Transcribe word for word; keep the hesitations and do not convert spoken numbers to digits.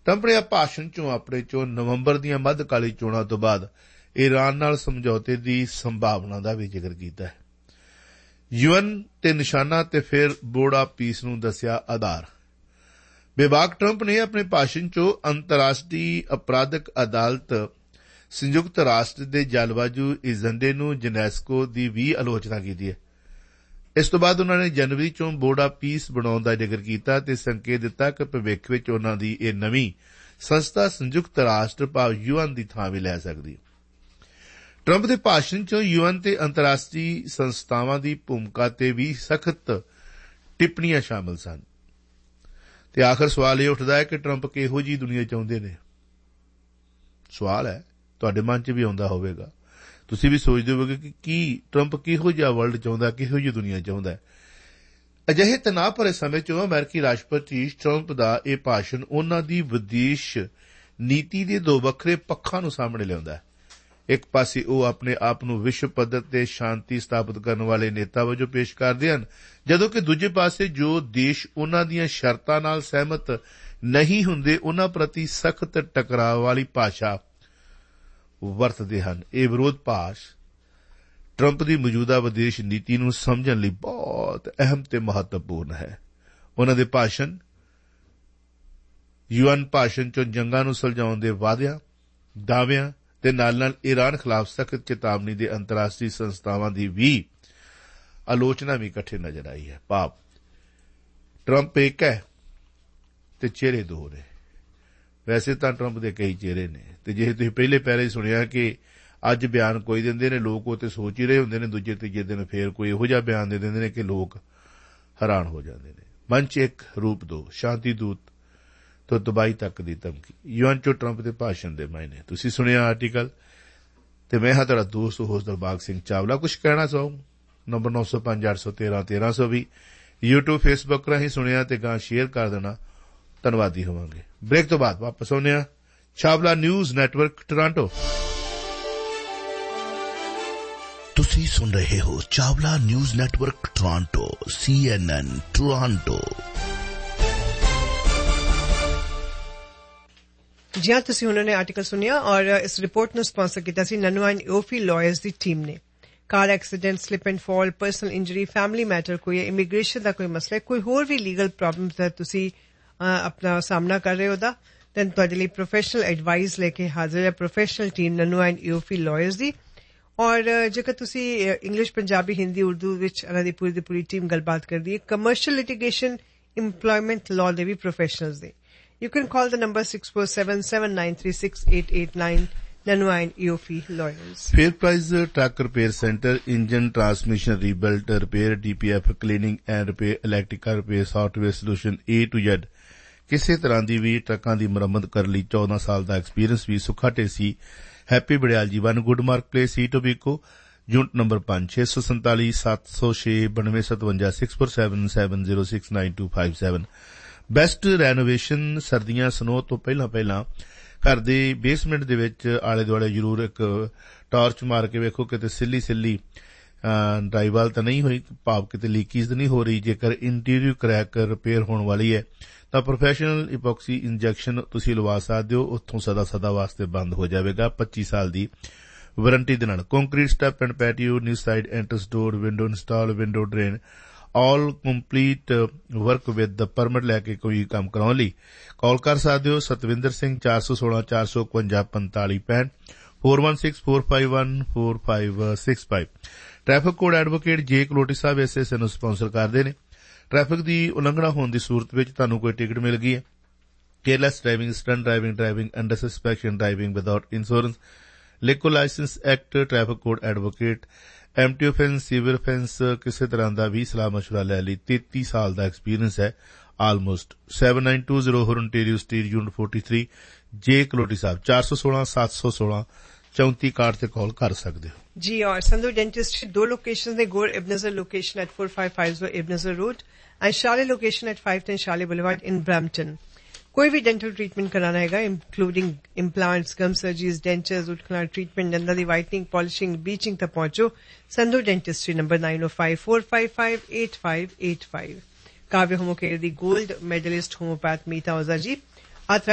Trump ਨੇ ਭਾਸ਼ਣ ਚੋਂ ਆਪਣੇ ਚੋਂ ਨਵੰਬਰ ਦੀਆਂ ਮੱਧਕਾਲੀ ਚੋਣਾਂ ਤੋਂ ਬਾਅਦ ਈਰਾਨ ਨਾਲ ਸਮਝੌਤੇ ਦੀ ਸੰਭਾਵਨਾ ਦਾ ਵੀ ਜ਼ਿਕਰ ਕੀਤਾ ਹੈ। ਯੂਐਨ ਤੇ ਨਿਸ਼ਾਨਾ ਤੇ ਫਿਰ ਬੋਰਡ ਆਫ ਪੀਸ ਨੂੰ ਦੱਸਿਆ ਆਧਾਰ। ਬੇਬਾਕ ਟਰੰਪ ਨੇ ਆਪਣੇ ਭਾਸ਼ਣ ਚੋਂ ਅੰਤਰਰਾਸ਼ਟਰੀ ਅਪਰਾਧਕ ਅਦਾਲਤ ਸੰਯੁਕਤ ਰਾਸ਼ਟਰ ਦੇ ਜਲਵਾਯੂ ਏਜੰਡੇ ਨੂੰ ਯੂਨੈਸਕੋ ਦੀ ਵੀ ਆਲੋਚਨਾ ਕੀਤੀ ਹੈ। ਇਸ ਤੋਂ ਬਾਅਦ ਉਨ੍ਹਾਂ ਨੇ ਜਨਵਰੀ ਚੋਂ ਬੋਰਡ ਆਫ ਪੀਸ ਬਣਾਉਣ ਦਾ ਜ਼ਿਕਰ ਕੀਤਾ ਤੇ ਸੰਕੇਤ ਦਿੱਤਾ ਕਿ ਭਵਿੱਖ ਵਿੱਚ ਉਨ੍ਹਾਂ ਦੀ ਇਹ ਨਵੀਂ ਸੰਸਥਾ ਸੰਯੁਕਤ ਰਾਸ਼ਟਰ ਭਾਵ ਯੂਐਨ ਦੀ ਥਾਂ ਵੀ ਲੈ ਸਕਦੀ ਹੈ। ਟਰੰਪ ਦੇ ਭਾਸ਼ਣ ਚ ਯੂਐਨ ਤੇ ਅੰਤਰਰਾਸ਼ਟਰੀ ਸੰਸਥਾਵਾਂ ਦੀ ਭੂਮਿਕਾ ਤੇ ਵੀ ਸਖਤ ਟਿੱਪਣੀਆਂ ਸ਼ਾਮਲ ਸਨ। ਤੇ ਆਖਰ ਸਵਾਲ ਇਹ ਉੱਠਦਾ ਹੈ ਕਿ ਟਰੰਪ ਕਿਹੋ ਜਿਹੀ ਦੁਨੀਆ ਚਾਹੁੰਦੇ ਨੇ। ਸਵਾਲ ਹੈ, ਤੁਹਾਡੇ ਮਨ ਚ ਵੀ ਆਉਂਦਾ ਹੋਵੇਗਾ, ਤੁਸੀਂ ਵੀ ਸੋਚਦੇ ਹੋਵੋਗੇ ਕਿ ਕੀ ਟਰੰਪ ਕਿਹੋ ਜਿਹਾ ਵਰਲਡ ਚਾਹੁੰਦਾ, ਕਿਹੋ ਜਿਹੀ ਦੁਨੀਆ ਚਾਹੁੰਦਾ। ਅਜਿਹੇ ਤਣਾਅ ਭਰੇ ਸਮੇਂ ਚ ਅਮਰੀਕੀ ਰਾਸ਼ਟਰਪਤੀ ਟਰੰਪ ਦਾ ਇਹ ਭਾਸ਼ਣ ਉਨ੍ਹਾਂ ਦੀ ਵਿਦੇਸ਼ ਨੀਤੀ ਦੇ ਦੋ ਵੱਖਰੇ ਪੱਖਾਂ ਨੂੰ ਸਾਹਮਣੇ ਲਿਆਉਂਦਾ ਹੈ। ਇੱਕ ਪਾਸੇ ਉਹ ਆਪਣੇ ਆਪ ਨੂੰ ਵਿਸ਼ਵ ਪੱਧਰ ਤੇ ਸ਼ਾਂਤੀ ਸਥਾਪਿਤ ਕਰਨ ਵਾਲੇ ਨੇਤਾ ਵਜੋਂ ਪੇਸ਼ ਕਰਦੇ ਹਨ, ਜਦੋਂ ਕਿ ਦੂਜੇ ਪਾਸੇ ਜੋ ਦੇਸ਼ ਉਨ੍ਹਾਂ ਦੀਆਂ ਸ਼ਰਤਾਂ ਨਾਲ ਸਹਿਮਤ ਨਹੀਂ ਹੁੰਦੇ ਉਨ੍ਹਾਂ ਪ੍ਰਤੀ ਸਖਤ ਟਕਰਾਅ ਵਾਲੀ ਭਾਸ਼ਾ ਵਰਤਦੇ ਹਨ। ਇਹ ਵਿਰੋਧਭਾਸ ਟਰੰਪ ਦੀ ਮੌਜੂਦਾ ਵਿਦੇਸ਼ ਨੀਤੀ ਨੂੰ ਸਮਝਣ ਲਈ ਬਹੁਤ ਅਹਿਮ ਤੇ ਮਹੱਤਵਪੂਰਨ ਹੈ। ਉਨ੍ਹਾਂ ਦੇ ਭਾਸ਼ਣ ਯੂਐਨ ਭਾਸ਼ਣ ਚੋਂ ਜੰਗਾਂ ਨੂੰ ਸੁਲਝਾਉਣ ਦੇ ਵਾਅਦਿਆਂ, ਦਾਅਵਿਆਂ ਤੇ ਨਾਲ ਨਾਲ ਈਰਾਨ ਖਿਲਾਫ ਸਖਤ ਚੇਤਾਵਨੀ ਦੇ ਅੰਤਰਰਾਸ਼ਟਰੀ ਸੰਸਥਾਵਾਂ ਦੀ ਵੀ ਆਲੋਚਨਾ ਵੀ ਇਕੱਠੇ ਨਜ਼ਰ ਆਈ ਹੈ। ਭਾਵ ਟਰੰਪ ਇੱਕ ਹੈ ਤੇ ਚਿਹਰੇ ਦੋ ਨੇ। ਵੈਸੇ ਤਾਂ ਟਰੰਪ ਦੇ ਕਈ ਚਿਹਰੇ ਨੇ ਤੇ ਜੇ ਤੁਸੀਂ ਪਹਿਲੇ ਪੈਰੇ ਸੁਣਿਆ ਕਿ ਅੱਜ ਬਿਆਨ ਕੋਈ ਦਿੰਦੇ ਨੇ, ਲੋਕ ਉਹ ਤੇ ਸੋਚ ਹੀ ਰਹੇ ਹੁੰਦੇ ਨੇ, ਦੂਜੇ ਤੀਜੇ ਦਿਨ ਫੇਰ ਕੋਈ ਇਹੋ ਜਿਹਾ ਬਿਆਨ ਦੇ ਦਿੰਦੇ ਨੇ ਕਿ ਲੋਕ ਹੈਰਾਨ ਹੋ ਜਾਂਦੇ ਨੇ। ਮੰਚ ਇੱਕ, ਰੂਪ ਦੋ, ਸ਼ਾਂਤੀ ਦੂਤ ਤੋਂ ਤਬਾਹੀ ਤੱਕ ਦੀ ਧਮਕੀ। ਯੂਐਨ ਚੋਂ ਟਰੰਪ ਦੇ ਭਾਸ਼ਣ ਦੇ ਮਾਇਨੇ ਤੁਸੀਂ ਸੁਣਿਆ ਆਰਟੀਕਲ ਤੇ ਮੈਂ ਹਾਂ ਤੁਹਾਡਾ ਦੋਸਤ ਹੋਸਟ ਦਿਲਬਾਗ ਸਿੰਘ ਚਾਵਲਾ। ਕੁਝ ਕਹਿਣਾ ਚਾਹੂੰ ਨੰਬਰ ਨੌ ਸੌ ਪੰਜ ਅੱਠ ਸੌ ਤੇਰਾਂ ਤੇਰਾਂ ਸੌ ਵੀ ਯੂਟਿਊਬ ਫੇਸਬੁੱਕ ਰਾਹੀਂ ਸੁਣਿਆ ਤੇ ਗਾਂ ਸ਼ੇਅਰ ਕਰ ਦੇਣਾ, ਧੰਨਵਾਦੀ ਹੋਵਾਂਗੇ। ਬ੍ਰੇਕ ਤੋਂ ਬਾਅਦ ਵਾਪਸ ਆਉਂਦੇ ਹਾਂ। Chawla news network Toronto. ਤੁਸੀਂ ਸੁਣ ਰਹੇ ਹੋ ਚਾਵਲਾ ਨਿਊਜ਼ ਨੈਟਵਰਕ ਟੋਰਾਂਟੋ, ਸੀ ਐਨ ਐਨ ਟੋਰਾਂਟੋ। ਜੀ ਹਾਂ, ਤੁਸੀਂ ਉਹਨਾਂ ਨੇ ਆਰਟੀਕਲ ਸੁਣਿਆ ਔਰ ਇਸ ਰਿਪੋਰਟ ਨੂੰ ਸਪਾਂਸਰ ਕੀਤਾ ਸੀ ਨਨਵਾਈਨ ਈਓਫੀ ਲਾਇਰਸ ਦੀ ਟੀਮ ਨੇ। Car accident, slip and fall, personal injury, family matter, ਕੋਈ ਇਮੀਗ੍ਰੇਸ਼ਨ ਦਾ ਕੋਈ ਮਸਲਾ, ਕੋਈ ਹੋਰ ਵੀ ਲੀਗਲ ਪ੍ਰੋਬਲਮਸ ਦਾ ਤੁਸੀਂ ਆਪਣਾ ਸਾਹਮਣਾ ਕਰ ਰਹੇ ਹੋ ਦਾ ਦੈਨ ਤੁਹਾਡੇ ਲਈ ਪ੍ਰੋਫੈਸ਼ਨਲ ਐਡਵਾਈਸ ਲੈ ਕੇ ਹਾਜ਼ਰ ਹੈ ਪ੍ਰੋਫੈਸ਼ਨਲ ਟੀਮ ਨਨਵਾਈਨ ਈਓਫੀ ਲਾਇਰਸ ਦੀ। ਔਰ ਜੇਕਰ ਤੁਸੀਂ ਇੰਗਲਿਸ਼, ਪੰਜਾਬੀ, ਹਿੰਦੀ, ਉਰਦੂ ਵਿੱਚ ਇਹਨਾਂ ਦੀ ਪੂਰੀ ਦੀ ਪੂਰੀ ਟੀਮ ਗੱਲਬਾਤ ਕਰਦੀ ਹੈ। ਕਮਰਸ਼ੀਅਲ ਲਿਟੀਗੇਸ਼ਨ, ਇੰਪਲੋਇਮੈਂਟ ਲਾਅ ਦੇ ਵੀ ਪ੍ਰੋਫੈਸ਼ਨਲਸ ਦੇ। You can call the number six four seven seven nine three six eight eight nine, Nanoine E O F Lawyers. Fair Price Truck Repair Center, Engine Transmission Rebuild, Repair, D P F, Cleaning and Repair, Electrical Repair, Software Solution A to Z। ਕਿਸੇ ਤਰ੍ਹਾਂ ਦੀ ਵੀ ਟਰੱਕਾਂ ਦੀ ਮੁਰੰਮਤ ਕਰਨ ਲਈ ਚੌਦਾਂ ਸਾਲ ਦਾ experience ਵੀ ਸੁੱਖਾ Dhesi happy ਬੜਿਆਲ ਜੀ one good mark place ਸੀ ਟੋਬੀਕੋ unit number ਪੰਜ ਛੇ ਸੌ ਸੰਤਾਲੀ ਸੱਤ ਸੌ ਛੇ ਬਾਨਵੇਂ ਸਤਵੰਜਾ six four seven seven zero six nine to five seven. Best renovation ਸਰਦੀਆਂ ਸਨੋ ਤੋਂ ਪਹਿਲਾਂ ਪਹਿਲਾਂ ਘਰ ਦੇ ਬੇਸਮੈਂਟ ਦੇ ਵਿੱਚ ਆਲੇ ਦੁਆਲੇ ਜ਼ਰੂਰ ਇੱਕ ਟਾਰਚ ਮਾਰ ਕੇ ਵੇਖੋ ਕਿਤੇ ਸਿੱਲੀ ਸਿੱਲੀ ਡਰਾਈਵਾਲ ਤਾਂ ਨਹੀਂ ਹੋਈ, ਭਾਵ ਕਿਤੇ ਲੀਕੇਜ ਤਾਂ ਨਹੀਂ ਹੋ ਰਹੀ। ਜੇਕਰ ਇੰਟੀਰੀਅਰ ਕਰੈਕ ਰਿਪੇਅਰ ਹੋਣ ਵਾਲੀ ਹੈ ਤਾਂ ਪ੍ਰੋਫੈਸ਼ਨਲ ਇਪੋਕਸੀ ਇੰਜੈਕਸ਼ਨ ਤੁਸੀਂ ਲਵਾ ਸਕਦੇ ਹੋ, ਉੱਥੋਂ ਸਦਾ ਸਦਾ ਵਾਸਤੇ ਬੰਦ ਹੋ ਜਾਵੇਗਾ। ਪੱਚੀ ਸਾਲ ਦੀ ਵਾਰੰਟੀ ਦੇ ਨਾਲ। Concrete step and patio, new side entrance door, window install, window drain, all complete work with the permit ਲੈ ਕੇ ਕੋਈ ਕੰਮ ਕਰਾਉਣ ਲਈ ਕਾਲ ਕਰ ਸਕਦੇ ਹੋ। ਸਤਵਿੰਦਰ ਸਿੰਘ ਚਾਰ ਸੌ ਸੋਲਾਂ ਚਾਰ ਸੌ ਇਕਵੰਜਾ ਪੰਤਾਲੀ ਪੈਂਹਠ four one six four five one four five six five. Traffic code advocate ਜੇ ਕਲੋਟੀ ਸਾਹਿਬ ਐਸ ਐਸ ਨੂੰ ਸਪਾਂਸਰ ਕਰਦੇ ਨੇ। ਟ੍ਰੈਫਿਕ ਦੀ ਉਲੰਘਣਾ ਹੋਣ ਦੀ ਸੂਰਤ ਵਿੱਚ ਤੁਹਾਨੂੰ ਕੋਈ ਟਿਕਟ ਮਿਲ ਗਈ ਹੈ, careless driving, stunt driving, driving under ਸਸਪੈਕਸ਼ਨ, driving without insurance, liquor licence act, traffic code advocate, empty offense, sewer offense, ਕਿਸੇ ਤਰ੍ਹਾਂ ਦਾ ਵੀ ਸਲਾਹ ਮਸ਼ਵਰਾ ਲੈ ਲਈ। ਤੇਤੀ ਸਾਲ ਦਾ ਐਕਸਪੀਰੀਅੰਸ ਹੈ almost. Seven nine two zero ਹੋਰ ontario state unit forty three ਜੇ ਕਲੋਟੀ ਸਾਹਿਬ ਚਾਰ ਸੌ ਸੋਲਾਂ ਸੱਤ ਸੌ ਸੋਲਾਂ ਚੌਂਤੀ ਕਾਰਡ ਤੇ ਕਾਲ ਕਰ ਸਕਦੇ ਹੋ ਜੀ। और संधू डेंटिस्ट दो लोकेशन है, गोर इबनजर location eight four five five zero इबनजर road and Saleh location eight five ten Saleh boulevard in Brampton. कोई भी डेंटल ट्रीटमेंट कराना है इंक्लूडिंग इम्प्लांट्स, गम surgeries, dentures, root canal treatment, दंदां दी वाइटनिंग, पॉलिशिंग, ब्लीचिंग तक पहुंचो Sandhu dentistry number nine ओ five four five five eight five eight five. काव्य होमोकेयर दी gold medallist homeopath मीता ओझा जी